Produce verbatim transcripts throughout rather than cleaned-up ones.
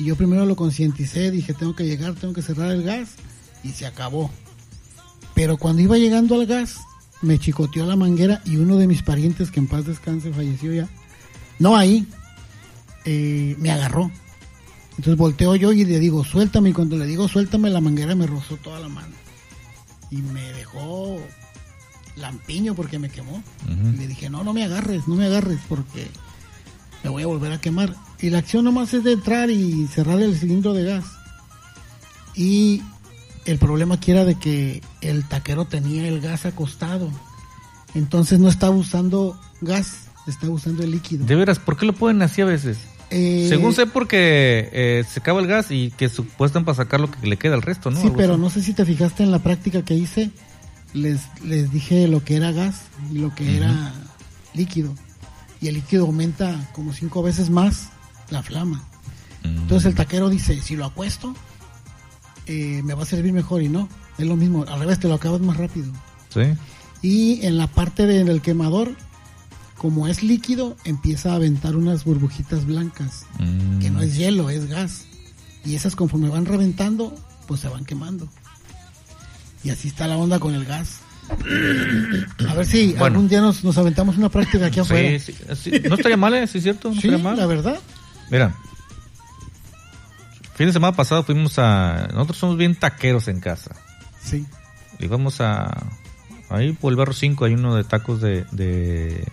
Y yo primero lo concienticé, dije, tengo que llegar, tengo que cerrar el gas, y se acabó. Pero cuando iba llegando al gas, me chicoteó la manguera y uno de mis parientes, que en paz descanse, falleció ya. No ahí, eh, me agarró. Entonces volteo yo y le digo, suéltame, y cuando le digo, suéltame, la manguera me rozó toda la mano. Y me dejó lampiño porque me quemó. Uh-huh. Y le dije, no, no me agarres, no me agarres porque me voy a volver a quemar. Y la acción nomás es de entrar y cerrar el cilindro de gas. Y el problema aquí era de que el taquero tenía el gas acostado. Entonces no estaba usando gas, estaba usando el líquido. De veras, ¿por qué lo ponen así a veces? Eh, Según sé, porque eh, se acaba el gas y que supuestan para sacar lo que le queda al resto, ¿no? Sí, pero no sé si te fijaste en la práctica que hice. Les, les dije lo que era gas y lo que uh-huh. era líquido. Y el líquido aumenta como cinco veces más la flama. Uh-huh. Entonces el taquero dice, si lo acuesto, eh, me va a servir mejor, y no. Es lo mismo, al revés, te lo acabas más rápido. Sí. Y en la parte del quemador, como es líquido, empieza a aventar unas burbujitas blancas, mm. que no es hielo, es gas. Y esas, conforme van reventando, pues se van quemando. Y así está la onda con el gas. A ver si bueno. algún día nos, nos aventamos una práctica aquí afuera. Sí, sí, sí. No estaría mal, ¿eh? ¿Sí es cierto? No sí, mal. La verdad. Mira, fin de semana pasado fuimos a... Nosotros somos bien taqueros en casa. Sí. Y vamos a... Ahí por el barrio cinco hay uno de tacos de... de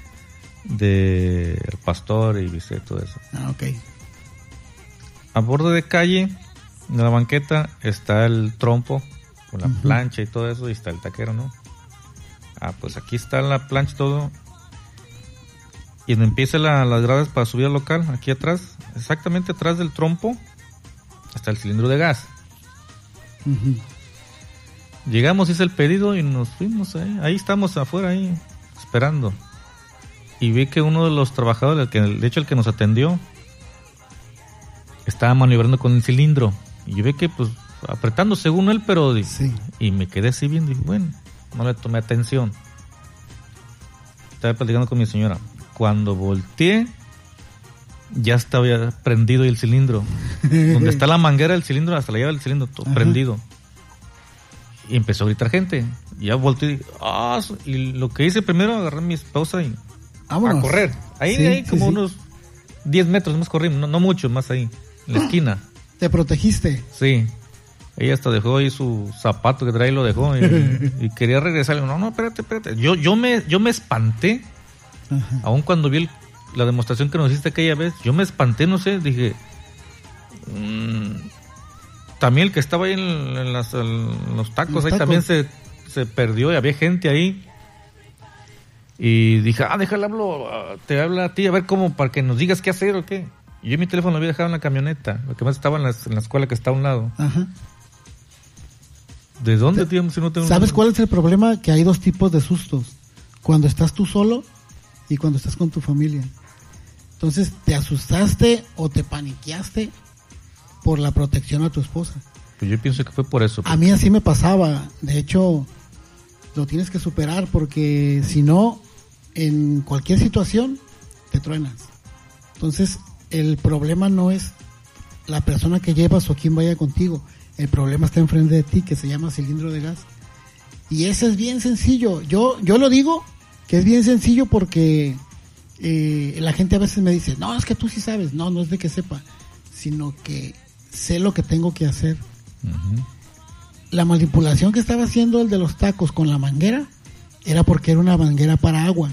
de El Pastor y viste todo eso. Ah, ok. A borde de calle, en la banqueta, está el trompo con la uh-huh. plancha y todo eso, y está el taquero, ¿no? Ah, pues aquí está la plancha y todo. Y donde empieza la, las gradas para subir al local, aquí atrás, exactamente atrás del trompo, está el cilindro de gas. Uh-huh. Llegamos, hice el pedido y nos fuimos ahí. Ahí estamos afuera, ahí, esperando. Y vi que uno de los trabajadores, el que, de hecho el que nos atendió, estaba maniobrando con el cilindro. Y yo vi que, pues, apretando según él, pero... Sí. Y me quedé así viendo y dije, bueno, no le tomé atención. Estaba platicando con mi señora. Cuando volteé, ya estaba prendido el cilindro. Donde está la manguera del cilindro, hasta la llave del cilindro, todo Ajá. prendido. Y empezó a gritar gente. Y ya volteé y dije, ah, y lo que hice primero, agarré a mi esposa y... Vámonos. A correr. Ahí, sí, ahí como sí, unos sí. diez metros más corrimos, no, no mucho, más ahí, en la esquina. ¿Te protegiste? Sí. Ella hasta dejó ahí su zapato que trae y lo dejó. Y, y quería regresar. No, no, espérate, espérate. Yo, yo, me, yo me espanté. Ajá. Aún cuando vi el, la demostración que nos hiciste aquella vez, yo me espanté, no sé, dije... Mmm, también el que estaba ahí en, en, las, en los tacos, los ahí tacos. También se, se perdió y había gente ahí. Y dije, ah, déjale hablo, te habla a ti, a ver cómo, para que nos digas qué hacer o qué. Y yo mi teléfono lo había dejado en la camioneta, lo que más estaba en, las, en la escuela que está a un lado. Ajá. ¿De dónde, tío? Si no tengo ¿Sabes un... cuál es el problema? Que hay dos tipos de sustos. Cuando estás tú solo y cuando estás con tu familia. Entonces, te asustaste o te paniqueaste por la protección a tu esposa. Pues yo pienso que fue por eso. A mí así me pasaba. De hecho, lo tienes que superar porque si no... en cualquier situación te truenas. Entonces el problema no es la persona que llevas o quien vaya contigo, el problema está enfrente de ti, que se llama cilindro de gas, y ese es bien sencillo. Yo yo lo digo que es bien sencillo porque eh, la gente a veces me dice, no, es que tú sí sabes. No, no es de que sepa, sino que sé lo que tengo que hacer. Uh-huh. La manipulación que estaba haciendo el de los tacos con la manguera era porque era una manguera para agua.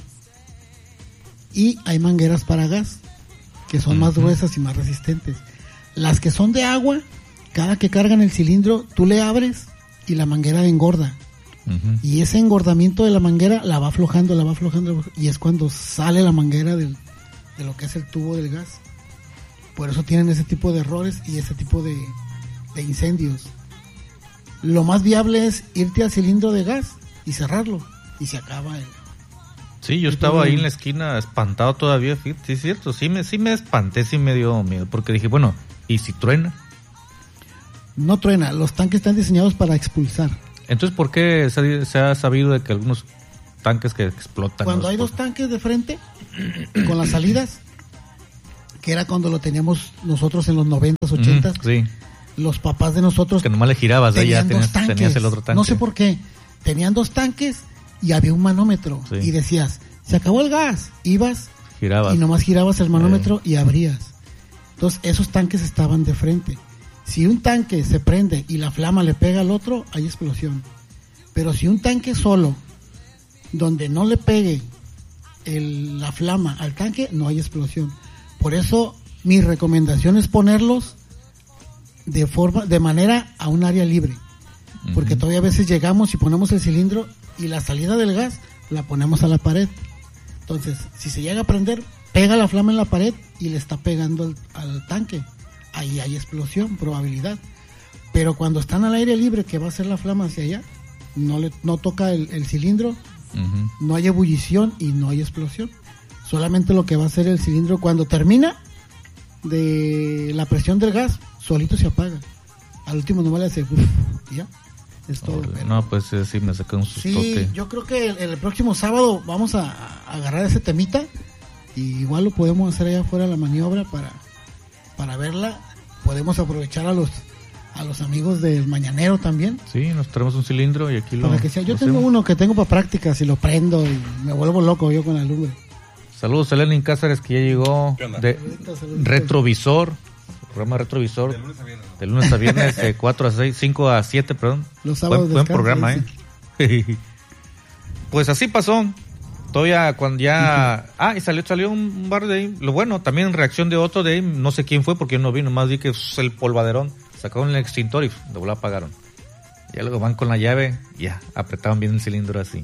Y hay mangueras para gas, que son uh-huh. más gruesas y más resistentes. Las que son de agua, cada que cargan el cilindro, tú le abres y la manguera engorda. Uh-huh. Y ese engordamiento de la manguera la va aflojando, la va aflojando, y es cuando sale la manguera del, de lo que es el tubo del gas. Por eso tienen ese tipo de errores y ese tipo de, de incendios. Lo más viable es irte al cilindro de gas y cerrarlo, y se acaba el... Sí, yo estaba ahí en la esquina espantado todavía, sí, es cierto, sí me, sí me espanté, sí me dio miedo, porque dije, bueno, ¿y si truena? No truena, los tanques están diseñados para expulsar. Entonces, ¿por qué se, se ha sabido de que algunos tanques que explotan? Cuando hay dos tanques de frente, con las salidas, que era cuando lo teníamos nosotros en los noventas, ochentas. Uh-huh, sí. Los papás de nosotros. Que nomás le girabas, tenían ya dos tenías, tanques. tenías el otro tanque. No sé por qué. Tenían dos tanques y había un manómetro. Sí. Y decías, se acabó el gas. Ibas girabas. Y nomás girabas el manómetro eh. y abrías. Entonces, esos tanques estaban de frente. Si un tanque se prende y la flama le pega al otro, hay explosión. Pero si un tanque solo, donde no le pegue el, la flama al tanque, no hay explosión. Por eso, mi recomendación es ponerlos de forma, de manera a un área libre. Porque uh-huh. todavía a veces llegamos y ponemos el cilindro y la salida del gas la ponemos a la pared. Entonces, si se llega a prender, pega la flama en la pared y le está pegando al, al tanque. Ahí hay explosión, probabilidad. Pero cuando están al aire libre, que va a ser la flama hacia allá, no le no toca el, el cilindro, uh-huh. no hay ebullición y no hay explosión. Solamente lo que va a hacer el cilindro cuando termina de la presión del gas, solito se apaga. Al último nomás le hace uf, ya. Es todo. Pero... No, pues eh, sí me saca un sustote. Sí, yo creo que el, el próximo sábado vamos a, a agarrar ese temita y igual lo podemos hacer allá afuera la maniobra para para verla. Podemos aprovechar a los a los amigos del Mañanero también. Sí, nos traemos un cilindro y aquí lo... Para que sea. Yo tengo hacemos. uno que tengo para práctica, si lo prendo y me vuelvo loco yo con la lumbre. Saludos a Lenin Cáceres, que ya llegó de saluditos, saluditos. Retrovisor, programa Retrovisor, de lunes a viernes, de lunes a viernes de cuatro a seis, cinco a siete, perdón. Los sábados buen, buen programa, ¿eh? Sí. Pues así pasó. Todavía cuando ya... Uh-huh. Ah, y salió salió un bar de ahí. Lo bueno, también reacción de otro de ahí. No sé quién fue porque yo no vi, nomás vi que es el polvaderón. Sacaron el extintor y de volada apagaron. Ya luego van con la llave, ya, apretaban bien el cilindro así.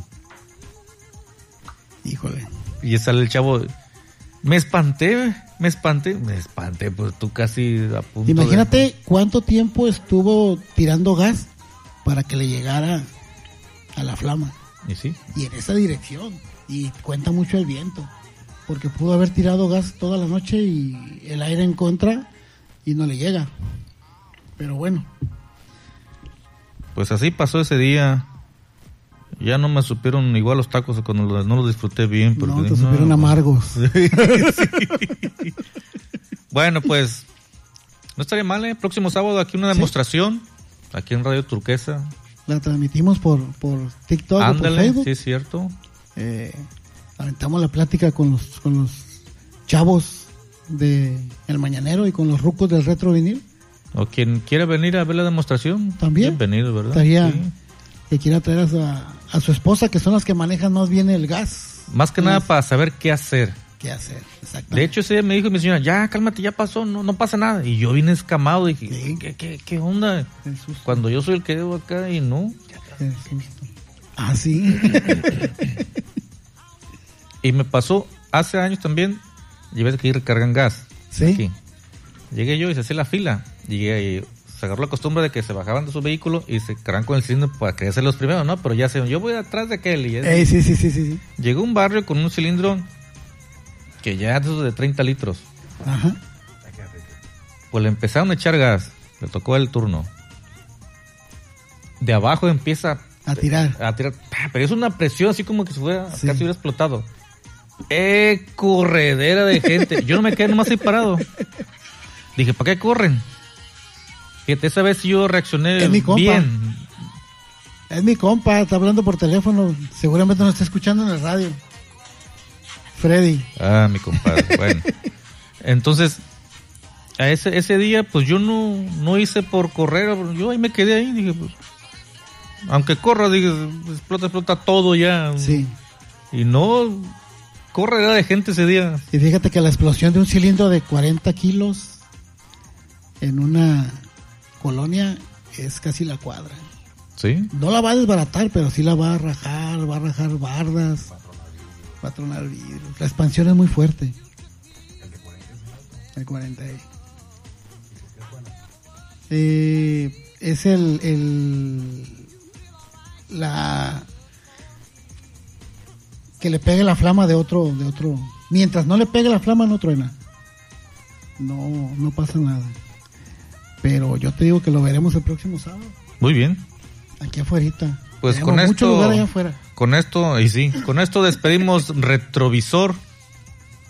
Híjole. Y ya sale el chavo. Me espanté, me espanté. Me espanté, pues tú casi a punto Imagínate de... cuánto tiempo estuvo tirando gas para que le llegara a la flama. Y sí. Y en esa dirección. Y cuenta mucho el viento, porque pudo haber tirado gas toda la noche y el aire en contra y no le llega. Pero bueno. Pues así pasó ese día. Ya no me supieron igual los tacos cuando los, no los disfruté bien. Porque, no, te supieron no, amargos. Sí, sí. Bueno, pues no estaría mal, ¿eh? Próximo sábado aquí una demostración, ¿sí? Aquí en Radio Turquesa. La transmitimos por, por TikTok. Ándale, o por Facebook. Sí, es cierto. Eh, aventamos la plática con los con los chavos de El Mañanero y con los rucos del Retro Vinil. O quien quiera venir a ver la demostración. También. Bienvenido, ¿verdad? Estaría sí. Que quiera traer a su, a su esposa, que son las que manejan más bien el gas. Más que nada para saber qué hacer. ¿Qué hacer? Exactamente. De hecho, ese día me dijo mi señora, ya, cálmate, ya pasó, no, no pasa nada. Y yo vine escamado y dije, sí. ¿qué, qué, qué onda? Cuando yo soy el que debo acá y no. Ah, sí. Y me pasó hace años también, llevé que ir recargan gas. Sí. Aquí. Llegué yo y se hacía la fila. Llegué y se agarró la costumbre de que se bajaban de su vehículo y se cargan con el cilindro para que ser los primeros, ¿no? Pero ya se yo voy atrás de aquel. Y Ey, sí, sí, sí, sí, sí. Llegó un barrio con un cilindro que ya es de treinta litros. Ajá. Pues le empezaron a echar gas. Le tocó el turno. De abajo empieza a tirar. A tirar. Pero es una presión así como que se fuera, sí. Casi hubiera explotado. ¡Eh, corredera de gente! Yo no me quedé nomás ahí parado. Dije, ¿para qué corren? Fíjate, esa vez yo reaccioné es mi compa. bien. Es mi compa, está hablando por teléfono. Seguramente nos está escuchando en el radio. Freddy. Ah, mi compadre. Bueno. Entonces, a ese ese día, pues yo no, no hice por correr. Yo ahí me quedé ahí. Dije, pues, aunque corra, dije, explota, explota todo ya. Sí. Y no, corredera de gente ese día. Y fíjate que la explosión de un cilindro de cuarenta kilos en una colonia es casi la cuadra. Sí. No la va a desbaratar, pero sí la va a rajar, va a rajar bardas, va a tronar vidrios. La expansión es muy fuerte. El cuarenta. Eh, es el, el la que le pegue la flama de otro, de otro. Mientras no le pegue la flama no truena. No, no pasa nada. Pero yo te digo que lo veremos el próximo sábado. Muy bien. Aquí afuera. Pues Tenemos con esto, mucho lugar allá afuera. Con esto, y sí, con esto despedimos Retrovisor.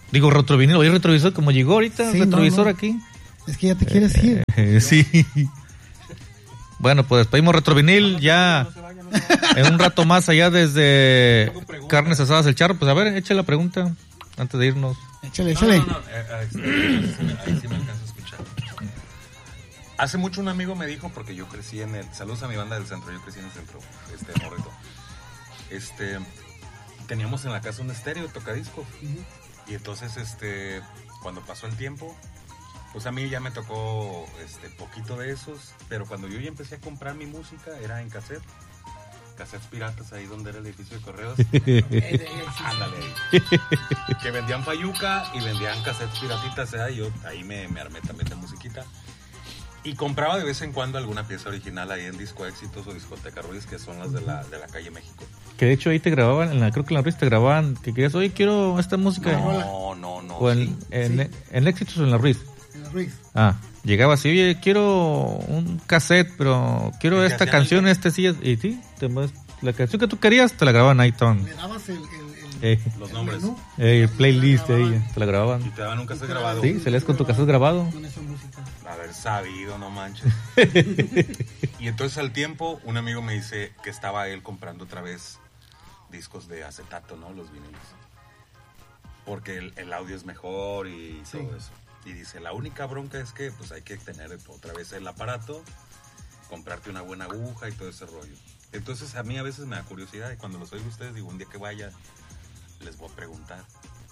Digo, retrovinil, oye, retrovisor, como llegó ahorita, sí, retrovisor no, no. aquí. Es que ya te quieres ir. Eh, eh, sí. Bueno, pues despedimos retrovinil ya en un rato más allá desde Carnes Asadas El Charro. Pues a ver, echa la pregunta antes de irnos. Échale, échale. No, no, no, eh, ahí, sí, ahí sí me alcanzo a escuchar. Hace mucho un amigo me dijo, porque yo crecí en el... Saludos a mi banda del centro, yo crecí en el centro, este, Morrito. Este, teníamos en la casa un estéreo, tocadiscos. Uh-huh. Y entonces, este, cuando pasó el tiempo, pues a mí ya me tocó este, poquito de esos, pero cuando yo ya empecé a comprar mi música, era en cassette. Cassettes piratas ahí donde era el edificio de correos. Ándale ahí. Que vendían payuca y vendían cassettes piratitas, ¿eh? Yo ahí me, me armé también de musiquita. Y compraba de vez en cuando alguna pieza original ahí en Disco Éxitos o Discoteca Ruiz, que son las de la, de la calle México. Que de hecho ahí te grababan, en la, creo que en la Ruiz te grababan, que querías, oye, quiero esta música. No, no, no. O en, sí, en, sí. en Éxitos o en la Ruiz. En la Ruiz. Ah, llegaba así, oye, quiero un cassette, pero quiero esta canción, este sí, y sí, te, la canción que tú querías, te la grababan ahí, Tom. Le dabas el, el, el, eh, los el nombres. menú, eh, el playlist de ella, te la grababan. Y te daban un cassette grabado. Sí, se lees con tu cassette grabado. Con esa música. Haber sabido, no manches. Y entonces al tiempo, un amigo me dice que estaba él comprando otra vez discos de acetato, ¿no? Los vinilos. Porque el, el audio es mejor y todo sí. eso. Y dice, la única bronca es que pues hay que tener otra vez el aparato, comprarte una buena aguja y todo ese rollo. Entonces a mí a veces me da curiosidad y cuando los oigo ustedes digo, un día que vaya, les voy a preguntar.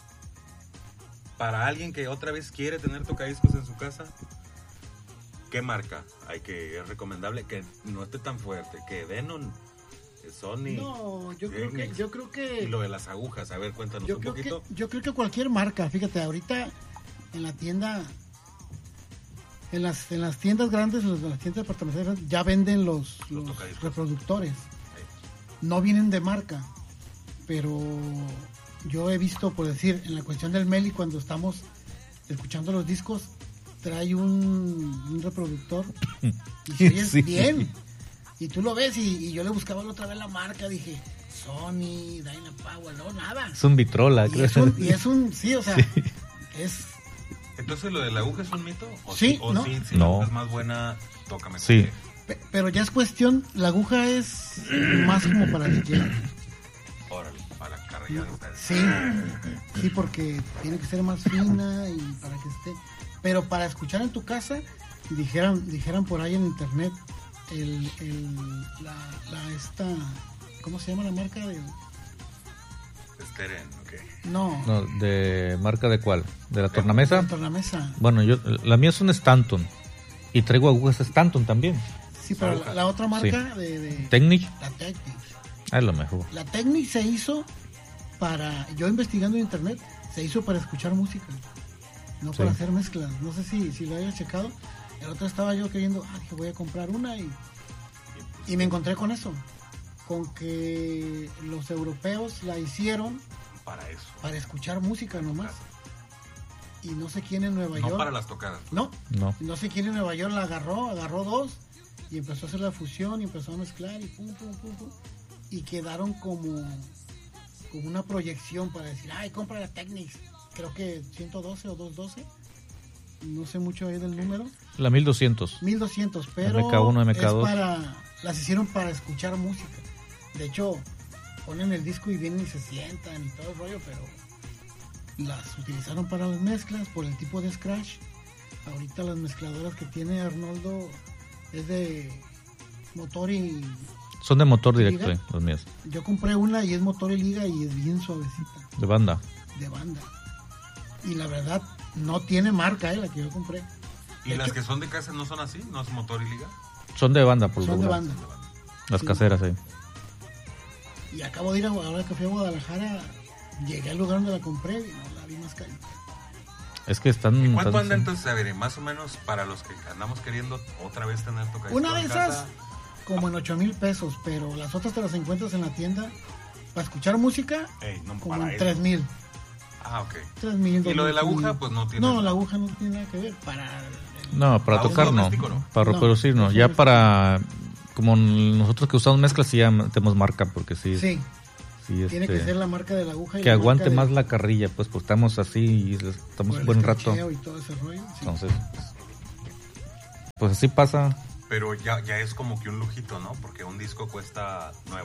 Para alguien que otra vez quiere tener tocadiscos en su casa, ¿qué marca hay que es recomendable? Que no esté tan fuerte, que Denon, Sony. No, yo creo que, yo creo que. Y lo de las agujas, a ver, cuéntanos yo un creo poquito. Que, yo creo que cualquier marca, fíjate, ahorita en la tienda, en las, en las tiendas grandes, en las tiendas departamentales, ya venden los, los, los reproductores. Sí. No vienen de marca, pero yo he visto, por decir, en la cuestión del Meli, cuando estamos escuchando los discos, trae un, un reproductor y se oye sí. bien. Y tú lo ves y, y yo le buscaba la otra vez la marca, dije, Sony, Dynapower, no, nada. Es un Vitrola, y creo. Es un, y es un, sí, o sea, sí. es... Entonces, ¿lo de la aguja es un mito? ¿O sí, sí, o ¿no? sí, si no. la aguja es más buena, tócame. Sí. Pe- pero ya es cuestión, la aguja es más como para D J. Órale, para carrillar. Sí, sí, porque tiene que ser más fina y para que esté... Pero para escuchar en tu casa, dijeran, dijeran por ahí en internet, el, el, la, la esta, ¿cómo se llama la marca de? Steren, ok. No. No, ¿de marca de cuál? ¿De la tornamesa? De la tornamesa. Bueno, yo, la mía es un Stanton y traigo agujas Stanton también. Sí, pero la, la otra marca sí. de, de... Technic. La Technic. Ah, es lo mejor. La Technic se hizo para, yo investigando en internet, se hizo para escuchar música. No para sí. hacer mezclas. No sé si, si lo hayas checado. El otro estaba yo queriendo, ah, dije, voy a comprar una y, y me encontré con eso. Con que los europeos la hicieron para eso. Para escuchar música nomás. Claro. Y no sé quién en Nueva no York. No para las tocadas. No, no. No sé quién en Nueva York la agarró, agarró dos y empezó a hacer la fusión y empezó a mezclar y pum, pum, pum, pum. Y quedaron como, como una proyección para decir, ay, compra la Technics. Creo que ciento doce o doscientos doce, no sé mucho ahí del número. La mil doscientos. mil doscientos, pero M K uno, M K dos. Es para, las hicieron para escuchar música. De hecho, ponen el disco y vienen y se sientan y todo el rollo, pero las utilizaron para las mezclas por el tipo de scratch. Ahorita las mezcladoras que tiene Arnoldo es de motor y... Son de motor directo, eh, los míos. Yo compré una y es motor y liga y es bien suavecita. De banda. De banda. Y la verdad, no tiene marca, eh, la que yo compré. ¿Y de las hecho, que son de casa no son así? ¿No es motor y liga? Son de banda, por lo menos. Son de banda. Las sí. caseras, ahí. Sí. Y acabo de ir a, ahora que fui a Guadalajara, llegué al lugar donde la compré y no la vi más carita. Es que están... ¿Y cuánto están, anda entonces? A ver, más o menos para los que andamos queriendo otra vez tener tocadiscos una de en esas, casa. Como en ocho mil pesos, pero las otras te las encuentras en la tienda para escuchar música, Ey, no, como en tres mil. Ah, ok. tres mil. ¿Y lo de la aguja? Pues no tiene No, nada. la aguja no tiene nada que ver. Para el, no, para para tocar no. ¿no? Para no, reproducir no. Ya para... Como nosotros que usamos mezclas sí ya tenemos marca, porque sí... Sí. Sí, Y Tiene este, que ser la marca de la aguja. Y que la aguante marca más de, la carrilla, pues, pues estamos así y estamos un buen rato. Y todo ese rollo, sí. Entonces, pues así pasa. Pero ya, ya es como que un lujito, ¿no? Porque un disco cuesta nuevo.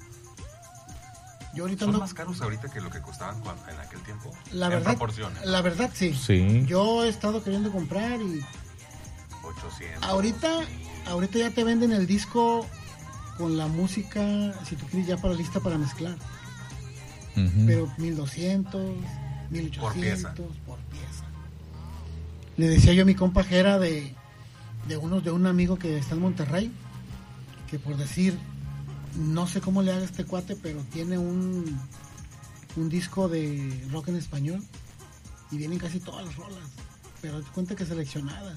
Yo ahorita ¿Son no, más caros ahorita que lo que costaban cuando, en aquel tiempo? la en verdad, proporciones. la verdad sí. Sí. Yo he estado queriendo comprar y ochocientos. ahorita, ahorita ya te venden el disco con la música, si tú quieres ya para lista para mezclar. Uh-huh. Pero mil doscientos, mil ochocientos Por pieza. por pieza. Le decía yo a mi compa Jera de de unos de un amigo que está en Monterrey, que por decir, no sé cómo le haga este cuate, pero tiene un un disco de rock en español y vienen casi todas las rolas, pero te cuenta que seleccionadas,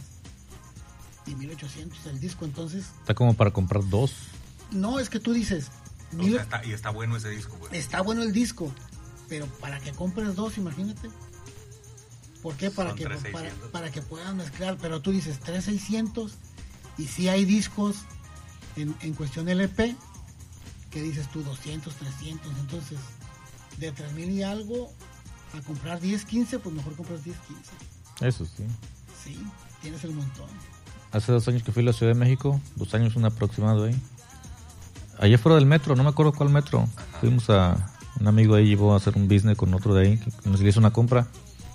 y mil ochocientos el disco. Entonces Está como para comprar dos. no, es que tú dices O mil, sea, está, y está bueno ese disco, güey. está bueno el disco, pero para que compres dos, imagínate. ¿Por qué? Para Son que tres para, seiscientos. para que puedan mezclar, pero tú dices tres seiscientos y si hay discos en, en cuestión L P que dices tú doscientos, trescientos, entonces de tres mil y algo a comprar diez, quince, pues mejor compras diez, quince. Eso sí. Sí, tienes el montón. Hace dos años que fui a la Ciudad de México, dos años un aproximado ahí. Allá fuera del metro, no me acuerdo cuál metro. Fuimos a... Un amigo ahí llevó a hacer un business con otro de ahí, que nos hizo una compra.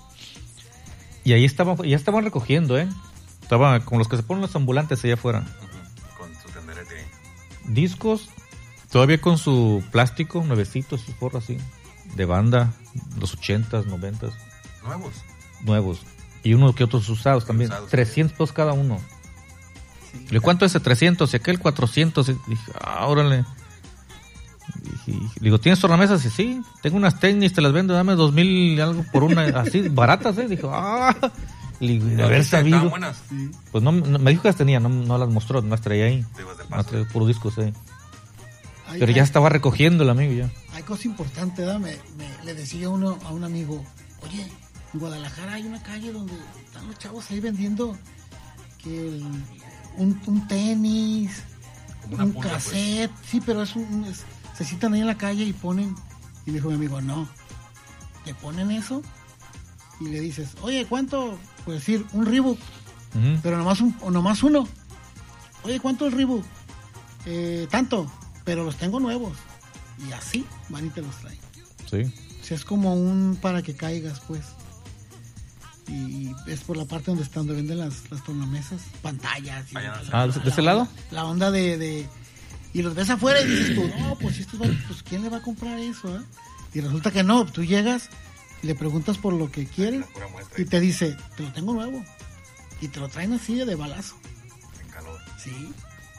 Y ahí estaban, ya estaban recogiendo, ¿eh? Estaba como los que se ponen los ambulantes allá afuera. Uh-huh. Con su tenderete ahí. Discos, todavía con su plástico, nuevecitos, su forro así, de banda, los ochentas, noventas, Nuevos. nuevos. Y uno que otros usados también. Usados, trescientos pesos cada uno. Sí. ¿Le cuánto es ese trescientos? Y aquel cuatrocientos. Y dije, ah, órale. Y, y, le digo, ¿tienes tornamesas? Y sí, tengo unas tenis, te las vendo, dame dos mil y algo por una, así, baratas, ¿eh? Dijo, ah. Le digo, de haber ¿Estaban sabido. buenas? Sí. Pues no, no, me dijo que las tenía, no, no las mostró, no las traía ahí. Te ibas del No las paso. traía puros discos, eh. Hay, Pero ya hay- estaba recogiendo el amigo ya. hay cosa importante, ¿verdad? Me, me- le decía uno a un amigo, oye, en Guadalajara hay una calle donde están los chavos ahí vendiendo que el- un, un tenis, Como una un pulga, pues. cassette, sí, pero es un, es- se citan ahí en la calle y ponen, y me dijo mi amigo, no, le ponen eso y le dices, oye, ¿cuánto? Pues decir, un Reebok, Ujú. pero nomás, un, o nomás uno. Oye, ¿cuánto el Reebok? Eh, tanto, pero los tengo nuevos. Y así van y te los traen. Sí. O sea, es como un para que caigas, pues. Y es por la parte donde están, donde venden las, las tornamesas, pantallas. Y Allá, Ah, ¿de ese lado? La onda de, de... Y los ves afuera y dices tú, no, pues, si estos van- pues ¿quién le va a comprar eso? eh? Y resulta que no, tú llegas y le preguntas por lo que quiere La pura muestra y te dice, te lo tengo nuevo. Y te lo traen así de balazo. en calor. Sí,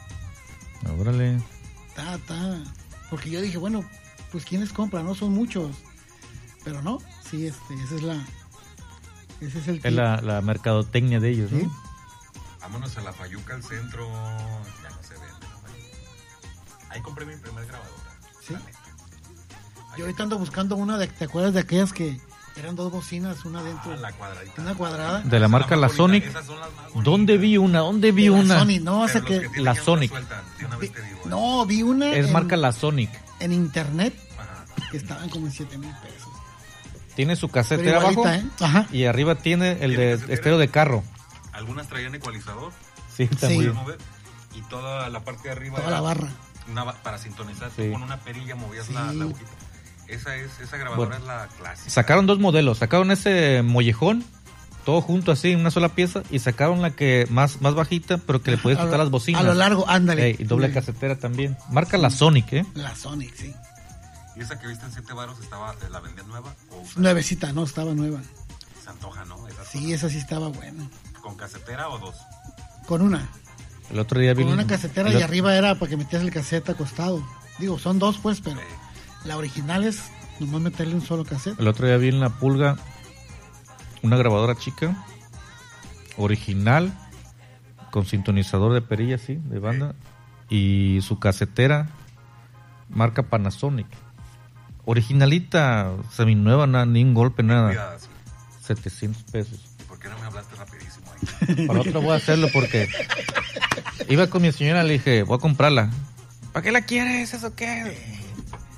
Órale. ta, ta. Porque yo dije, bueno, pues ¿quiénes compran? No son muchos. Pero no, sí, este, esa es la... Ese es el Es la, la mercadotecnia de ellos, ¿no? Sí. Vámonos a la Fayuca, al centro. Ya no se vende. ¿No? Ahí compré mi primer grabadora. Sí. la neta. Ahí Yo ahorita ando buscando una de, ¿te acuerdas de aquellas que eran dos bocinas, una dentro? Ah, la cuadradita. Una cuadrada. De la Esa marca es La más bonita. Sonic. Esas son las más bonitas. ¿Dónde vi una? ¿Dónde vi De la una? Sony, no, o sea Pero que... los que tienen La ya una Sonic. sueltan, de una vez te digo, ¿eh? No, vi una Es en, marca La Sonic. en internet Ajá. que estaban como en siete mil pesos. Tiene su Pero casetera abajo igualita, ¿eh? Ajá. y arriba tiene el ¿Tiene de casetera? estéreo de carro. Algunas traían ecualizador. Sí, está Sí. muy Podías bien. mover, y toda la parte de arriba Toda era la barra. una ba- para sintonizar. Sí. Tú con una perilla movías la, Sí. la agujita. Esa es esa grabadora Bueno, es la clásica. Sacaron dos modelos. Sacaron ese mollejón, todo junto así, en una sola pieza. Y sacaron la que más, más bajita, pero que le podías A lo- quitar las bocinas. A lo largo, ándale. Ey, y doble Sí. casetera también. Marca La Sonic, ¿eh? La Sonic, sí. Y esa que viste en siete varos estaba, ¿la vendían nueva? O usada? Nuevecita, no, estaba nueva. Se antoja, ¿no? Esa Sí, esa sí estaba buena. ¿Con casetera o dos? Con una. El otro día vi... Con una casetera el y ot- arriba era para que metías el cassette acostado. Digo, son dos pues, pero Eh, la original es nomás meterle un solo cassette. El otro día vi en la Pulga una grabadora chica, original, con sintonizador de perilla, sí, de banda, y su casetera, marca Panasonic. Originalita, seminueva, nada, ni un golpe, nada. cuidadas. setecientos pesos. ¿Por qué no me hablaste rapidísimo ahí? Para otro voy a hacerlo porque iba con mi señora, le dije, voy a comprarla. ¿Para qué la quieres? ¿Eso qué?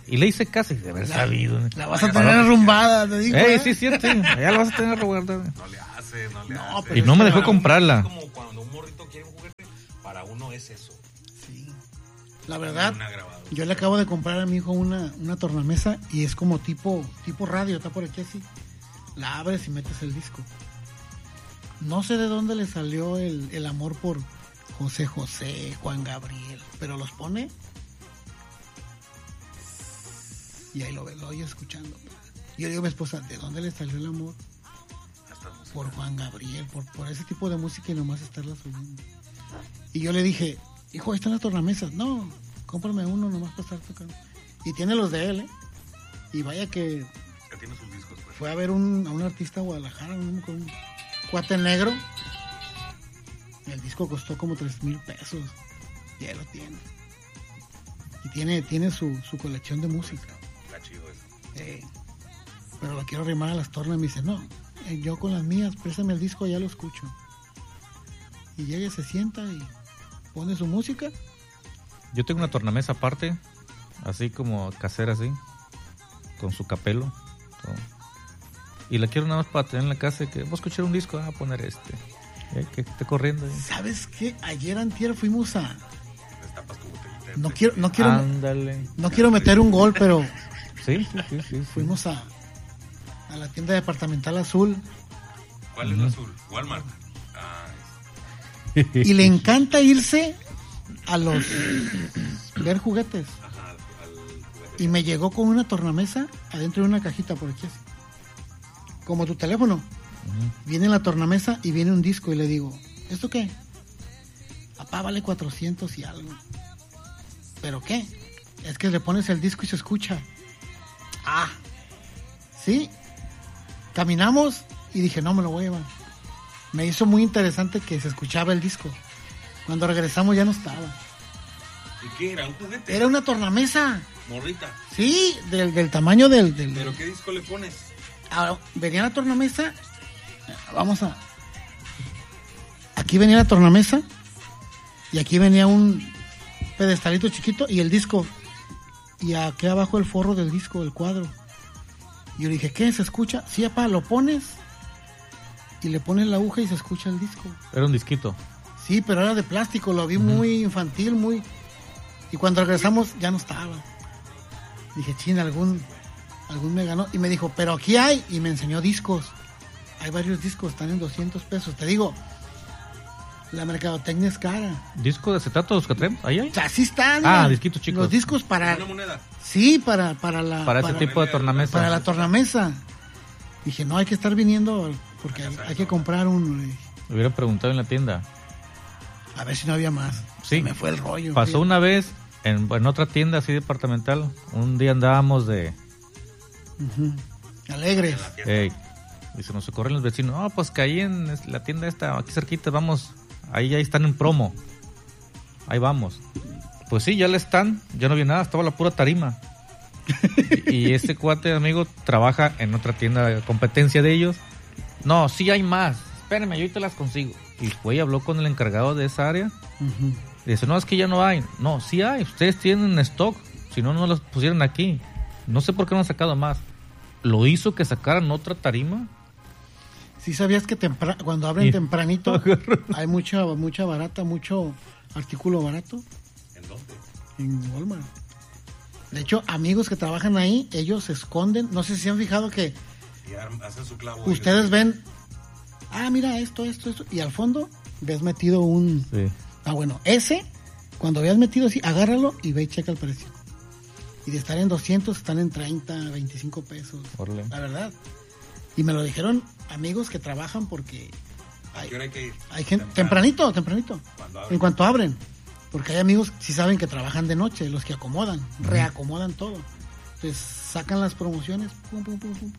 Y le hice caso y de haber sabido. La vas a tener arrumbada, te digo. Ey, ¿eh? sí, es cierto. Ya la vas a tener arrumbada. No le hace, no le No, hace. pero Y no es me que dejó para comprarla. Es como cuando un morrito quiere un juguete, para uno es eso. Sí. La verdad, Una grabadora. yo le acabo de comprar a mi hijo una, una tornamesa y es como tipo, tipo radio, está por aquí así. La abres y metes el disco. No sé de dónde le salió el, el amor por José José, Juan Gabriel, pero los pone y ahí lo ve, lo oye escuchando. Yo le digo a mi esposa, ¿de dónde le salió el amor? Por Juan Gabriel, por, por ese tipo de música y nomás estarla subiendo. Y yo le dije, hijo, ahí están las tornamesas. No, cómprame uno nomás para estar tocando. Y tiene los de él, ¿eh? Y vaya que Ya tiene sus discos, pues. fue a ver un, a un artista a Guadalajara, un, con un cuate negro. Y el disco costó como tres mil pesos. Y ahí lo tiene. Y tiene, tiene su, su colección de música. Está chido eso. Eh, pero lo quiero arrimar a las tornas. Me dice, no, eh, yo con las mías, préstame el disco, ya lo escucho. Y llega, se sienta y pone su música. Yo tengo una tornamesa aparte, así como casera, así, con su capelo. Todo. Y la quiero nada más para tener en la casa y que voy a escuchar un disco, ah, a poner este. Y ahí que esté corriendo. Ahí. ¿Sabes qué? Ayer antier fuimos a... Destapas tu botellita de No té. quiero, no quiero, Ándale. no quiero meter un gol, pero Sí, sí, sí, sí, sí. fuimos a, a la tienda departamental Azul ¿Cuál es el azul? Walmart. Ah, y le encanta irse a los ver juguetes. ajá, al, al juguete. Y me llegó con una tornamesa adentro de una cajita por aquí así. Como tu teléfono. Viene la tornamesa y viene un disco y le digo, ¿esto qué? Papá, vale cuatrocientos y algo. ¿Pero qué? Es que le pones el disco y se escucha. Ah, sí. Caminamos y dije, no, me lo voy a llevar. Me hizo muy interesante que se escuchaba el disco. Cuando regresamos ya no estaba. ¿Y qué era? ¿Un juguete? Era una tornamesa. Morrita. Sí, del, del tamaño del... del ¿Pero qué disco le pones? Ah, venía la tornamesa. Vamos a... Aquí venía la tornamesa. Y aquí venía un pedestalito chiquito y el disco. Y aquí abajo el forro del disco, el cuadro. Y yo le dije, ¿qué? ¿Se escucha? Sí, papá, lo pones. Y le pones la aguja y se escucha el disco. Era un disquito. Sí, pero era de plástico. Lo vi uh-huh. muy infantil, muy... Y cuando regresamos ya no estaba. Dije, chin, algún... Algún me ganó. Y me dijo, pero aquí hay. Y me enseñó discos. Hay varios discos, están en doscientos pesos. Te digo, la mercadotecnia es cara. ¿Disco de acetato los que traemos? ¿Ahí hay? O sea, así están. Ah, la, disquitos chicos. Los discos para... ¿Una moneda? Sí, para, para la... Para, para ese tipo de tornamesa. Para la tornamesa. Dije, no, hay que estar viniendo porque hay, hay que comprar uno. Me hubiera preguntado en la tienda. A ver si no había más. Sí. Se me fue el rollo. Pasó tío. una vez en, en otra tienda así departamental. Un día andábamos de... Uh-huh. Alegres. Ey, y se nos socorren los vecinos. No, pues que ahí en la tienda esta, aquí cerquita, vamos. Ahí ya están en promo. Ahí vamos. Pues sí, ya le están. Ya no vi nada, estaba la pura tarima. y, y este cuate, amigo, trabaja en otra tienda de competencia de ellos. No, sí hay más. Espérenme, yo ahorita las consigo. Y fue y habló con el encargado de esa área. Uh-huh. Y dice, no, es que ya no hay. No, sí hay. Ustedes tienen stock. Si no, no las pusieron aquí. No sé por qué no han sacado más. ¿Lo hizo que sacaran otra tarima? Sí, sabías que tempra- cuando abren y... tempranito hay mucha mucha barata, mucho artículo barato. ¿En dónde? En Walmart. De hecho, amigos que trabajan ahí, ellos se esconden. No sé si se han fijado que y hacen su clavo. Ustedes ven, ah, mira esto, esto, esto. Y al fondo ves metido un... Sí. Ah, bueno, ese, cuando veas metido así, agárralo y ve y checa el precio. Y de estar en doscientos, están en treinta, veinticinco pesos. Orle. La verdad. Y me lo dijeron amigos que trabajan porque... Hay, ¿A qué hora hay que ir? Hay gente, tempranito, tempranito. En cuanto abren. Porque hay amigos que sí saben que trabajan de noche, los que acomodan, uh-huh. reacomodan todo. Entonces sacan las promociones, pum, pum, pum, pum.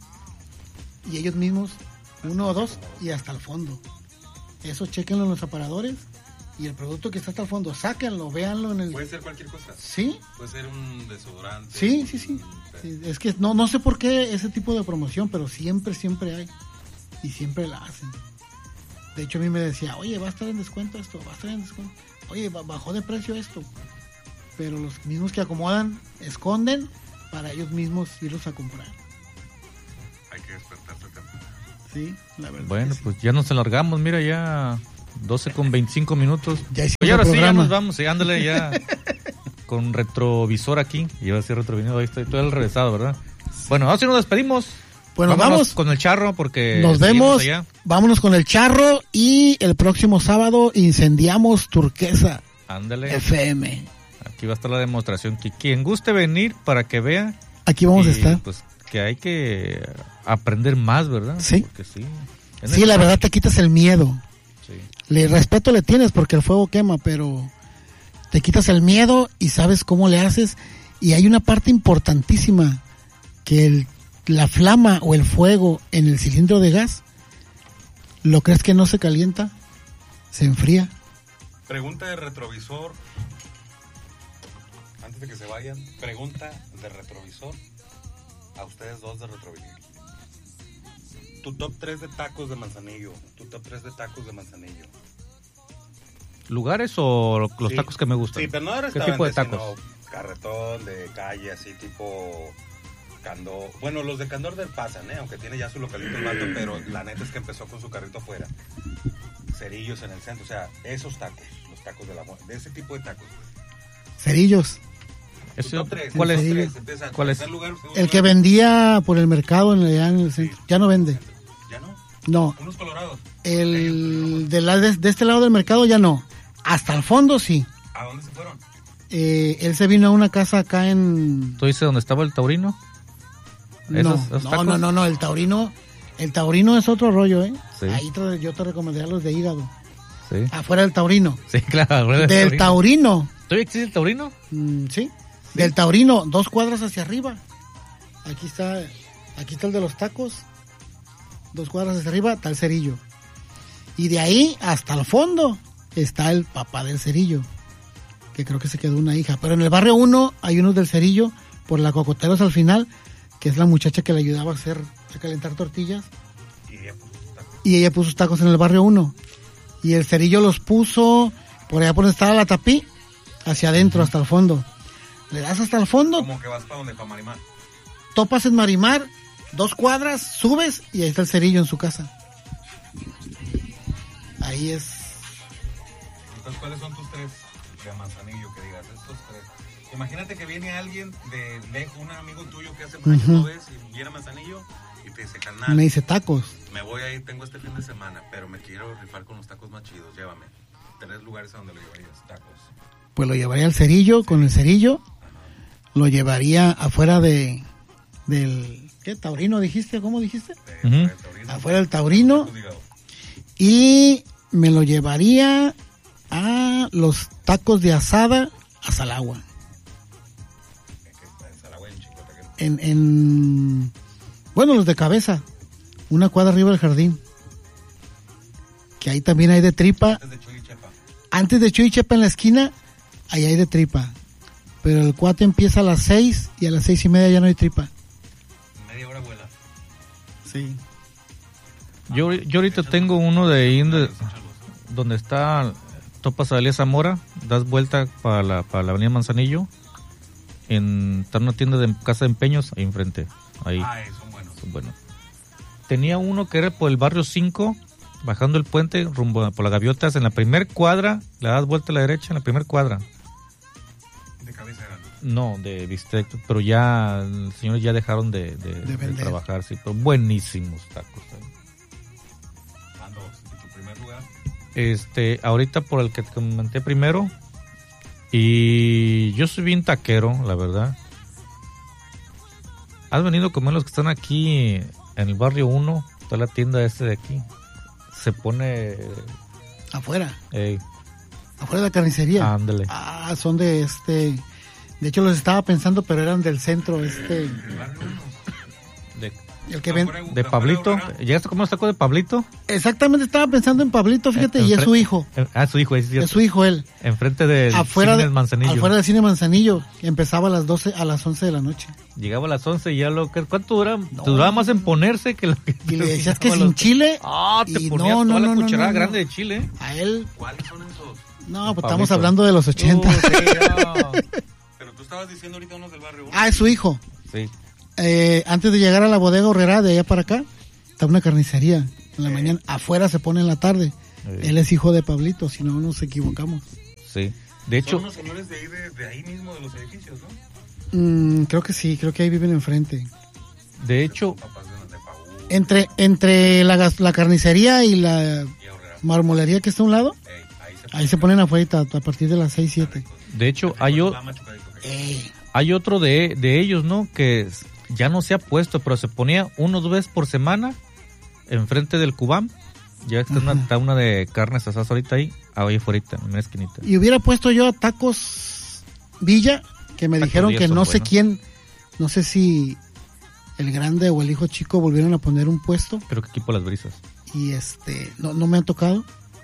Y ellos mismos, uno o dos, y hasta el fondo. Eso chequenlo en los aparadores. Y el producto que está hasta el fondo, sáquenlo, véanlo en el... ¿Puede ser cualquier cosa? Sí. ¿Puede ser un desodorante? Sí, un... sí, sí, sí. Es que no, no sé por qué ese tipo de promoción, pero siempre, siempre hay. Y siempre la hacen. De hecho, a mí me decía, oye, va a estar en descuento esto, va a estar en descuento. Oye, bajó de precio esto. Pero los mismos que acomodan, esconden para ellos mismos irlos a comprar. Hay que despertarse temprano. Sí, la verdad. Bueno, sí. pues ya nos alargamos, mira, ya doce con veinticinco minutos. Ya hicimos Pues ahora el sí, ya programa. nos vamos, sí, ándale ya con retrovisor aquí. Y va a ser retrovisor, ahí estoy todo el regresado, ¿verdad? Bueno, ahora sí nos despedimos. Bueno, Vámonos vamos. con el charro porque Nos seguimos vemos. allá. Vámonos con el charro y el próximo sábado incendiamos Turquesa Ándale. F M. Aquí va a estar la demostración. Que quien guste venir para que vea. Aquí vamos y, a estar. Pues que hay que aprender más, ¿verdad? Sí. Porque sí. Es Sí, la necesario. verdad te quitas el miedo. Sí. Le respeto le tienes porque el fuego quema, pero te quitas el miedo y sabes cómo le haces. Y hay una parte importantísima, que el, la flama o el fuego en el cilindro de gas, ¿lo crees que no se calienta? Se enfría. Pregunta de retrovisor. Antes de que se vayan, pregunta de retrovisor a ustedes dos de retrovisor. Tu top tres de tacos de Manzanillo. Tu top tres de tacos de Manzanillo. ¿Lugares o los Sí. tacos que me gustan? Sí, pero no de ¿Qué restaurante, tipo de tacos? sino carretón, de calle, así tipo Candor. Bueno, los de Candor del pasan, ¿eh? Aunque tiene ya su localito el vato, pero la neta es que empezó con su carrito afuera. Cerillos en el centro, o sea, esos tacos, los tacos de la muerte, de ese tipo de tacos. Cerillos. Tu Ese- top tres, ¿Cuál top es? tres, empieza, ¿Cuál es? tercer lugar, segundo El que lugar. vendía por el mercado en, allá en el centro. Ya no vende. ¿Ya no? No. Unos colorados. El de, la, de, de este lado del mercado ya no. Hasta el fondo sí. ¿A dónde se fueron? Eh, él se vino a una casa acá en... ¿Tú dices dónde estaba el taurino? No, ¿Esos- esos no, tacos? no, no, no, el taurino, el taurino es otro rollo, ¿eh? Sí. Ahí te- yo te recomendaría los de hígado. Sí. Afuera del taurino. Sí, claro. ¿verdad? Del taurino, ¿Todavía existe el taurino? mm, ¿sí? Del taurino, dos cuadras hacia arriba. Aquí está, aquí está el de los tacos. Dos cuadras hacia arriba está el cerillo. Y de ahí hasta el fondo está el papá del cerillo, que creo que se quedó una hija. Pero en el barrio uno hay unos del cerillo, por la Cocoteros al final, que es la muchacha que le ayudaba a hacer, a calentar tortillas. Y ya, pues, tacos. Y ella puso sus tacos en el barrio uno. Y el cerillo los puso por allá por donde estaba la tapí, hacia adentro, hasta el fondo. Le das hasta el fondo, Como que vas para donde, para Marimar. topas en Marimar, dos cuadras, subes y ahí está el cerillo en su casa. Ahí es. Entonces, ¿cuáles son tus tres de Manzanillo que digas? Estos tres. Imagínate que viene alguien de lejos, un amigo tuyo que hace un año Ujú. no ves y viene a Manzanillo y te dice, carnal, Me dice tacos. me voy a ir, tengo este fin de semana, pero me quiero rifar con los tacos más chidos, llévame. Tres lugares a donde lo llevarías, tacos. Pues lo llevaría al cerillo, con el cerillo. Lo llevaría afuera de del ¿qué? Taurino dijiste, ¿cómo dijiste? De, Ujú. de Taurino. Afuera del taurino. Tacos de hígado. Y me lo llevaría a los tacos de asada a Salagua. Que está en Salagua, en Chicotequén. En, en bueno, los de cabeza, una cuadra arriba del jardín, que ahí también hay de tripa. Antes de Chuy y Chepa. Antes de Chuy y Chepa en la esquina, ahí hay de tripa, pero el cuate empieza a las seis y a las seis y media ya no hay tripa. Media hora vuela. Sí. Yo, yo ahorita tengo uno de ahí donde, donde está topas a Elías Zamora, das vuelta para la, para la avenida Manzanillo, en, está una tienda de casa de empeños ahí enfrente. Ahí, Ay, son buenos. bueno. Tenía uno que era por el barrio cinco, bajando el puente, rumbo a- por las gaviotas, en la primer cuadra, le das vuelta a la derecha, en la primer cuadra. De cabeza eran. No, de bistec, pero ya, los señores ya dejaron de, de- de vender. trabajar, sí, pero buenísimos tacos. ¿eh? Ando, en tu primer lugar. Este, ahorita por el que te comenté primero, y yo soy bien taquero, la verdad. ¿Has venido a comer los que están aquí en el barrio uno? Está la tienda este de aquí. Se pone... Afuera, eh, afuera de la carnicería. ándale. Ah, son de este. De hecho los estaba pensando, pero eran del centro, este. De, El que ven. de Pablito. ¿Llegaste a comer los tacos de Pablito? Exactamente, estaba pensando en Pablito, fíjate, y es su hijo. Eh, Ah, su hijo, es cierto. Es su hijo él. Enfrente del Afuera, cine de, del Manzanillo. afuera del cine Manzanillo. Empezaba a las doce, a las once de la noche. Llegaba a las once y ya lo que... ¿Cuánto dura? No, Te duraba más en ponerse que lo que... Y le decías que terminaba sin los- chile. Ah, te y ponías no, no, toda la no, no, cucharada no, no. grande de chile. ¿eh? A él. ¿Cuáles son esos? No, pues Pablito. estamos hablando de los ochenta. Uh, sí, no. Pero tú estabas diciendo ahorita unos del barrio uno. Ah, es su hijo. Sí. Eh, antes de llegar a la bodega Horrera, de allá para acá, está una carnicería. En la mañana, afuera se pone en la tarde. Sí. Él es hijo de Pablito, si no nos equivocamos. Sí. De hecho... Son unos señores de ahí, de, de ahí mismo, de los edificios, ¿no? Mm, creo que sí, creo que ahí viven enfrente. De hecho... Entre entre la, la carnicería y la marmolería que está a un lado, Ey, ahí, se ahí se ponen afuera a partir de las seis, siete. De hecho, hay, o, hay otro de, de ellos, ¿no? Que ya no se ha puesto, pero se ponía uno o dos veces por semana enfrente del Cubam. Ya está una, está una de carnes asadas ahorita ahí, ahí afuera, en una esquinita. Y hubiera puesto yo Tacos Villa, que me Tacos dijeron Villa que no sé buenos. quién, no sé si... el grande o el hijo chico volvieron a poner un puesto. Pero que equipo Las Brisas. Y este, no, no me han tocado.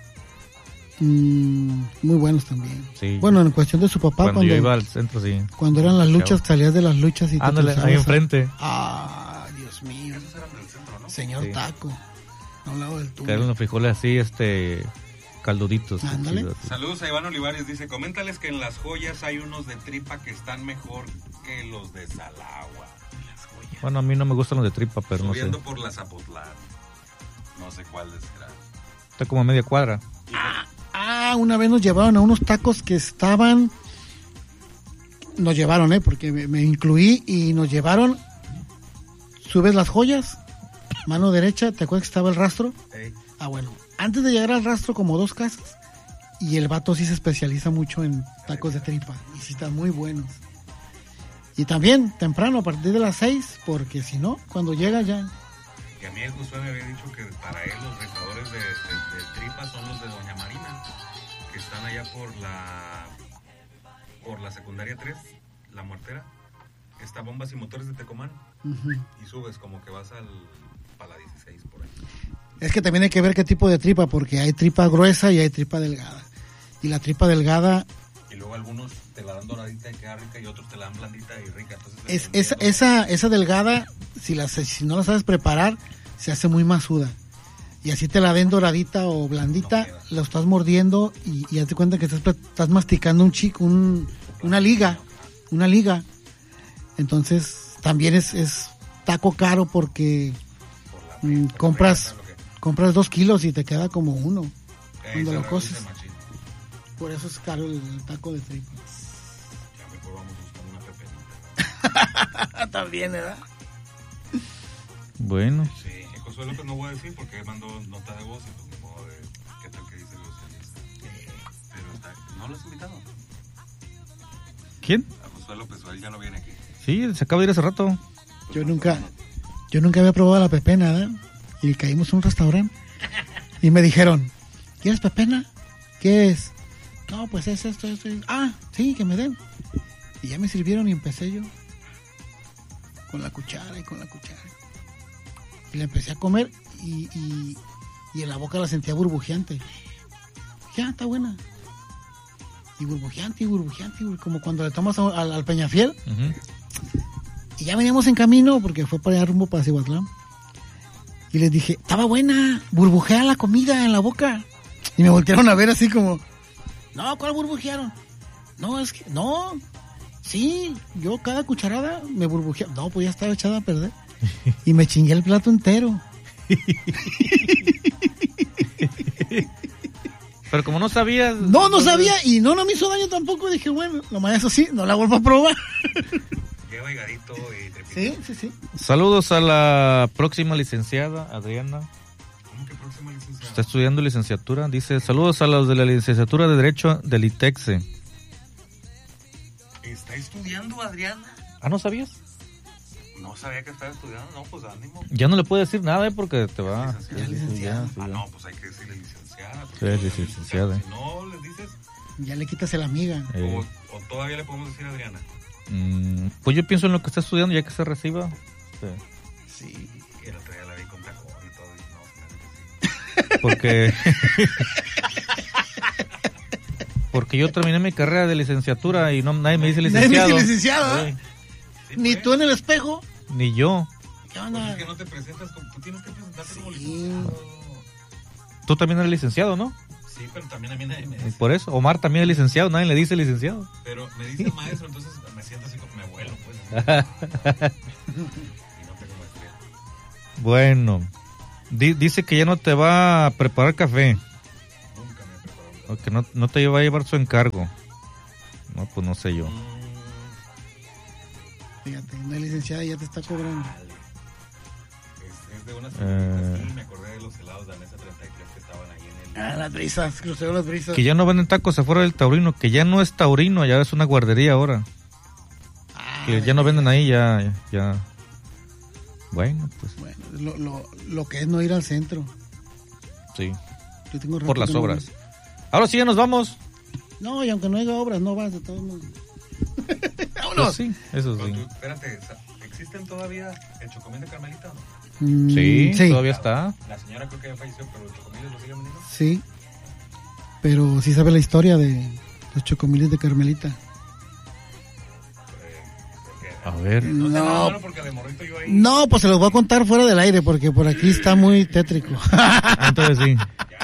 Mm, muy buenos también. Sí. Bueno, en cuestión de su papá. Cuando, cuando yo iba al centro, sí. Cuando eran las luchas, salías de las luchas y te Ándale, ahí enfrente. Ah, Dios mío. Esos eran del centro, ¿no? Señor sí. Taco. A un lado del tubo. Que eran los frijoles así, este... calduditos. Ándale. Saludos a Iván Olivares, dice, coméntales que en Las Joyas hay unos de tripa que están mejor que los de Salagua. Bueno, a mí no me gustan los de tripa, pero Subiendo no sé. por la Zapotlán. No sé cuál será. Está como a media cuadra. Ah, ah, una vez nos llevaron a unos tacos que estaban... Nos llevaron, ¿eh? Porque me, me incluí y nos llevaron... Subes Las Joyas, mano derecha, ¿te acuerdas que estaba el rastro? Hey. Ah, bueno. Antes de llegar al rastro, como dos casas. Y el vato sí se especializa mucho en tacos de tripa. Y sí están muy buenos. Y también temprano, a partir de las seis, porque si no, cuando llega ya... Y a mí el Josué me había dicho que para él los restauradores de, de, de tripa son los de Doña Marina, que están allá por la por la secundaria tres, la Muertera, está Bombas y Motores de Tecomán, uh-huh. Y subes como que vas al para la dieciséis por ahí. Es que también hay que ver qué tipo de tripa, porque hay tripa gruesa y hay tripa delgada. Y la tripa delgada... Y luego algunos te la dan doradita y queda rica y otros te la dan blandita y rica. Entonces es, esa, esa, esa delgada, si, la, si no la sabes preparar, se hace muy masuda. Y así te la den doradita o blandita, no lo estás mordiendo y, y hazte cuenta que estás, estás masticando un chico, un, una liga, una liga. Entonces también es, es taco caro porque por la, mm, compras, compras dos kilos y te queda como uno eh, cuando lo coces. Por eso es caro el, el taco de tripa. Ya mejor vamos buscando una pepenita. También, ¿verdad? Bueno. Sí, el Josué López no voy a decir porque mandó nota de voz y pues ni modo de qué tal que dice José. Eh, pero está, ¿no lo has invitado? ¿Quién? A Josué López, él ya no viene aquí. Sí, se acaba de ir hace rato. Pues yo nunca, yo nunca había probado la pepena, ¿verdad? Y caímos a un restaurante y me dijeron, ¿quieres pepena? ¿Qué es? No, pues es esto, esto, esto. Ah, sí, que me den. Y ya me sirvieron y empecé yo con la cuchara y con la cuchara. Y la empecé a comer y, y, y en la boca la sentía burbujeante. Ya, está buena. Y burbujeante y burbujeante, como cuando le tomas a, al, al Peñafiel. Uh-huh. Y ya veníamos en camino porque fue para allá rumbo para Cihuatlán. Y les dije, estaba buena, burbujea la comida en la boca. Y me voltearon a ver así como... No, ¿cuál burbujearon? No, es que, no, sí, yo cada cucharada me burbujeaba. No, pues ya estaba echada a perder. Y me chingué el plato entero. Pero como no sabías... No, no sabía, y no, no me hizo daño tampoco. Dije, bueno, nomás eso sí, no la vuelvo a probar. Lleva higadito y trepito. Sí, sí, sí. Saludos a la próxima licenciada, Adriana. ¿Cómo que próxima licenciada? Está estudiando licenciatura. Dice, saludos a los de la licenciatura de Derecho del ITEXE. ¿Está estudiando Adriana? Ah, ¿no sabías? No sabía que estaba estudiando. No, pues ánimo. Ya no le puede decir nada, ¿eh? Porque te va... Ya licenciada. Ah, no, pues hay que decirle licenciada. Sí, es licenciada. Si no les dices... Ya le quitas el amiga. Eh. O, o todavía le podemos decir Adriana. Mm, pues yo pienso en lo que está estudiando ya que se reciba. Sí. Sí. Y el otro día la vi con tacón y todo. Y no, porque... porque yo terminé mi carrera de licenciatura y no nadie me dice licenciado. Nadie me dice licenciado. Sí. Sí, Ni pues. tú en el espejo. Ni yo. ¿Qué onda? Pues es que no te presentas como... Tú tienes que presentarte Sí. como licenciado. Tú también eres licenciado, ¿no? Sí, pero también a mí nadie me dice. Por eso, Omar también es licenciado, nadie le dice licenciado. Pero me dice maestro, entonces me siento así como mi abuelo, pues. Y no tengo maestría. Bueno, di- dice que ya no te va a preparar café. Nunca me he preparado. O que no, no te va a llevar su encargo. No, pues no sé yo. Fíjate, una licenciada ya te está cobrando. Es, es de una Eh. sí, me acordé de los helados de Danesa treinta y tres que estaban ahí en el... Ah, las brisas, crucero las brisas. Que ya no venden tacos afuera del Taurino, que ya no es Taurino, ya es una guardería ahora. Ah, Que ya no venden ahí, ya, ya. Bueno, pues Bueno, lo, lo, lo que es no ir al centro. sí, Yo tengo rato por las que no obras. voy. Ahora sí ya nos vamos. No, y aunque no haya obras, no vas de todos modos. ¡Vámonos! Pues sí, eso Pero sí. tú, espérate, ¿existen todavía el chocomil de Carmelita o no? Mm, Sí, sí, todavía está. La señora creo que ya falleció, pero el chocomil lo siguen vendiendo. sí. Pero sí sabe la historia de los chocomiles de Carmelita. A ver. No, sé, No. no, porque de morrito yo ahí... No, pues se los voy a contar fuera del aire porque por aquí está muy tétrico. Entonces sí.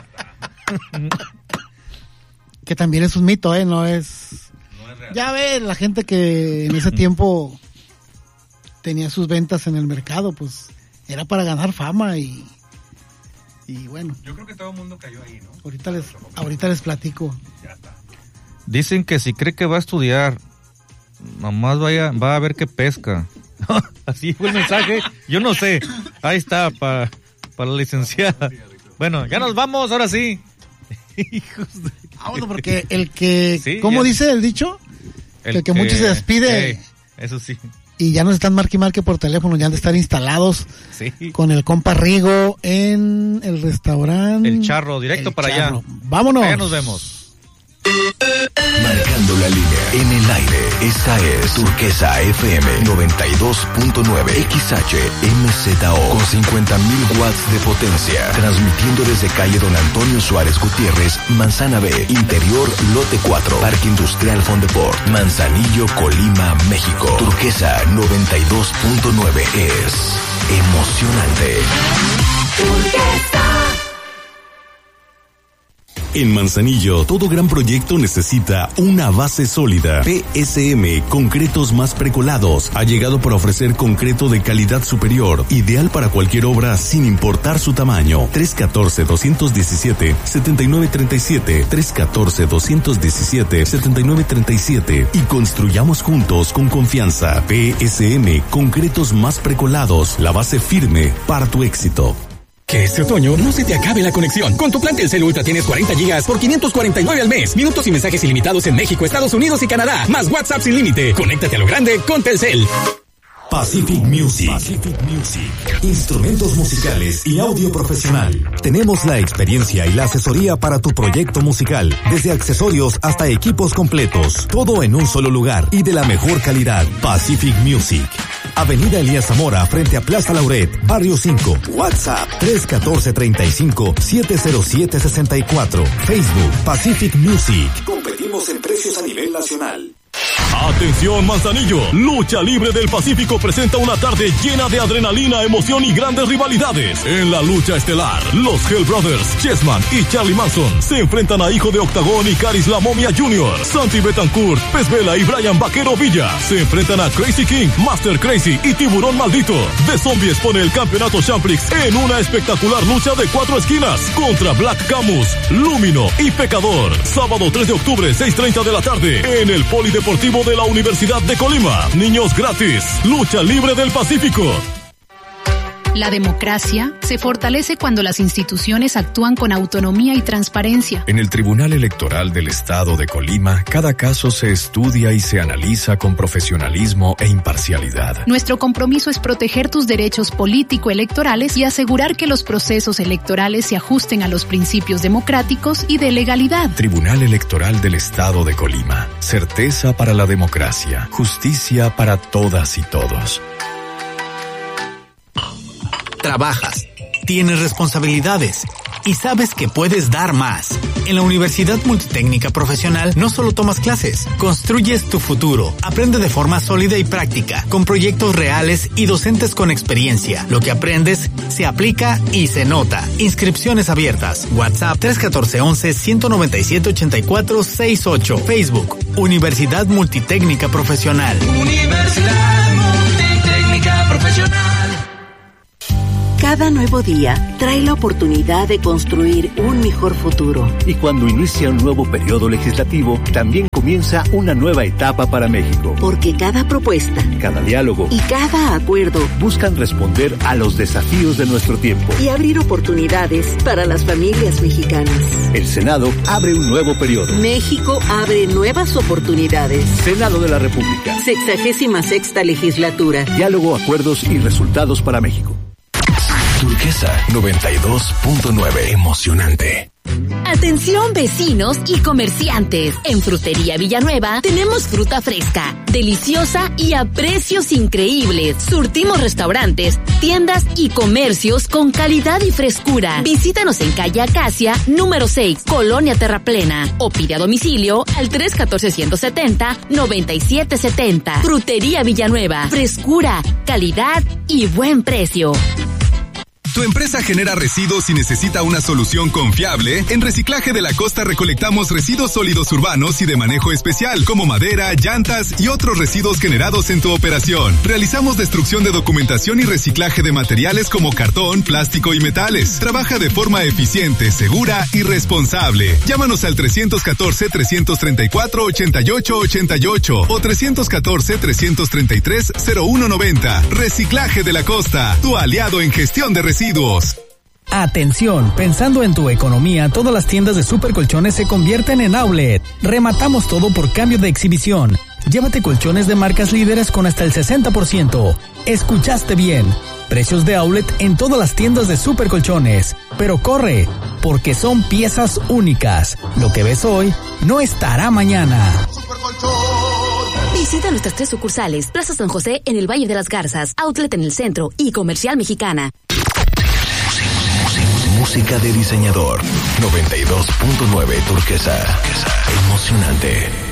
Que también es un mito, ¿eh? No es... No es real. Ya ves, la gente que en ese tiempo tenía sus ventas en el mercado, pues era para ganar fama y... Y bueno, Yo creo que todo el mundo cayó ahí, ¿no? ahorita les, ahorita les platico. Ya está. Dicen que si cree que va a estudiar, nomás vaya, va a ver qué pesca. Así fue el mensaje. Yo no sé. Ahí está, para para la licenciada. Bueno, ya nos vamos, ahora sí. Hijos de... Ah, bueno, porque el que... Sí, ¿Cómo ya. dice el dicho? Que el que mucho se despide. Ey, eso sí. Y ya nos están marque y marque por teléfono, ya han de estar instalados Sí. con el compa Rigo en el restaurante. El Charro, directo El para Charro. allá. Vámonos. Allá nos vemos. Marcando la línea en el aire. Esta es Turquesa F M noventa y dos punto nueve X H M Z O con cincuenta mil watts de potencia, transmitiendo desde calle Don Antonio Suárez Gutiérrez, Manzana B, Interior Lote cuatro, Parque Industrial Fondeport, Manzanillo, Colima, México. Turquesa noventa y dos punto nueve es emocionante. En Manzanillo, todo gran proyecto necesita una base sólida. P S M, concretos más precolados, ha llegado para ofrecer concreto de calidad superior, ideal para cualquier obra sin importar su tamaño. tres uno cuatro, dos uno siete, siete nueve tres siete, tres uno cuatro, dos uno siete, siete nueve tres siete y construyamos juntos con confianza. P S M, concretos más precolados, la base firme para tu éxito. Que este otoño no se te acabe la conexión. Con tu plan Telcel Ultra tienes cuarenta gigas por quinientos cuarenta y nueve al mes. Minutos y mensajes ilimitados en México, Estados Unidos y Canadá. Más WhatsApp sin límite. Conéctate a lo grande con Telcel. Pacific Music. Pacific Music. Instrumentos musicales y audio profesional. Tenemos la experiencia y la asesoría para tu proyecto musical. Desde accesorios hasta equipos completos. Todo en un solo lugar y de la mejor calidad. Pacific Music. Avenida Elías Zamora frente a Plaza Lauret, Barrio cinco. WhatsApp tres uno cuatro, tres cinco, siete cero siete, seis cuatro. Facebook Pacific Music. Competimos en precios a nivel nacional. Atención Manzanillo, Lucha Libre del Pacífico presenta una tarde llena de adrenalina, emoción y grandes rivalidades. En la lucha estelar, los Hell Brothers, Chessman y Charlie Manson se enfrentan a Hijo de Octagón y Caris la Momia junior Santi Betancourt, Pez Vela y Brian Vaquero Villa se enfrentan a Crazy King, Master Crazy y Tiburón Maldito. The Zombies pone el campeonato Champrix en una espectacular lucha de cuatro esquinas contra Black Camus, Lumino y Pecador. Sábado tres de octubre, seis treinta de la tarde en el Polideportivo de la Universidad de Colima. Niños gratis. Lucha Libre del Pacífico. La democracia se fortalece cuando las instituciones actúan con autonomía y transparencia. En el Tribunal Electoral del Estado de Colima, cada caso se estudia y se analiza con profesionalismo e imparcialidad. Nuestro compromiso es proteger tus derechos político-electorales y asegurar que los procesos electorales se ajusten a los principios democráticos y de legalidad. Tribunal Electoral del Estado de Colima. Certeza para la democracia. Justicia para todas y todos. Trabajas, tienes responsabilidades y sabes que puedes dar más. En la Universidad Multitécnica Profesional no solo tomas clases, construyes tu futuro. Aprende de forma sólida y práctica, con proyectos reales y docentes con experiencia. Lo que aprendes se aplica y se nota. Inscripciones abiertas. WhatsApp tres uno cuatro, once, ciento noventa y siete, ochenta y cuatro sesenta y ocho. Facebook, Universidad Multitécnica Profesional. Universidad Multitécnica Profesional. Cada nuevo día trae la oportunidad de construir un mejor futuro. Y cuando inicia un nuevo periodo legislativo, también comienza una nueva etapa para México. Porque cada propuesta, cada diálogo y cada acuerdo buscan responder a los desafíos de nuestro tiempo y abrir oportunidades para las familias mexicanas. El Senado abre un nuevo periodo. México abre nuevas oportunidades. Senado de la República. Sexagésima sexta legislatura. Diálogo, acuerdos y resultados para México. Turquesa noventa y dos punto nueve. Emocionante. Atención vecinos y comerciantes. En Frutería Villanueva tenemos fruta fresca, deliciosa y a precios increíbles. Surtimos restaurantes, tiendas y comercios con calidad y frescura. Visítanos en calle Acacia, número seis, Colonia Terraplena. O pide a domicilio al tres uno cuatro, uno siete cero, nueve siete siete cero. Frutería Villanueva. Frescura, calidad y buen precio. ¿Tu empresa genera residuos y necesita una solución confiable? En Reciclaje de la Costa recolectamos residuos sólidos urbanos y de manejo especial, como madera, llantas y otros residuos generados en tu operación. Realizamos destrucción de documentación y reciclaje de materiales como cartón, plástico y metales. Trabaja de forma eficiente, segura y responsable. Llámanos al tres uno cuatro, tres tres cuatro, ocho ocho ocho ocho o tres uno cuatro, tres tres tres, cero uno nueve cero. Reciclaje de la Costa, tu aliado en gestión de residuos. Atención, pensando en tu economía, todas las tiendas de Super Colchones se convierten en outlet. Rematamos todo por cambio de exhibición. Llévate colchones de marcas líderes con hasta el sesenta por ciento. Escuchaste bien. Precios de outlet en todas las tiendas de Super Colchones. Pero corre, porque son piezas únicas. Lo que ves hoy no estará mañana. Visita nuestras tres sucursales: Plaza San José en el Valle de las Garzas, Outlet en el centro y Comercial Mexicana. Música de diseñador. noventa y dos punto nueve Turquesa. Emocionante.